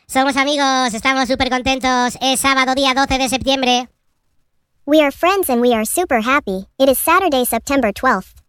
Somos amigos, estamos súper contentos. Es sábado, día 12 de septiembre. We are friends and we are super happy. It is Saturday, September 12th.